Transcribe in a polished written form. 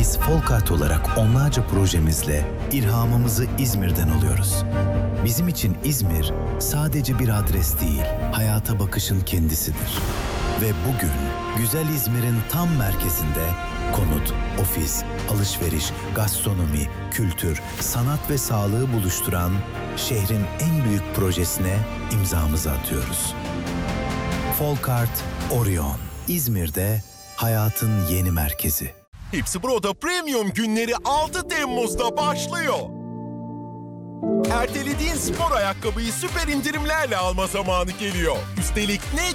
Biz Folkart olarak onlarca projemizle ilhamımızı İzmir'den alıyoruz. Bizim için İzmir sadece bir adres değil, hayata bakışın kendisidir. Ve bugün güzel İzmir'in tam merkezinde konut, ofis, alışveriş, gastronomi, kültür, sanat ve sağlığı buluşturan şehrin en büyük projesine imzamızı atıyoruz. Folkart Orion, İzmir'de hayatın yeni merkezi. Hepsi Burada Premium günleri 6 Temmuz'da başlıyor. Ertelediğin spor ayakkabıyı süper indirimlerle alma zamanı geliyor. Üstelik ne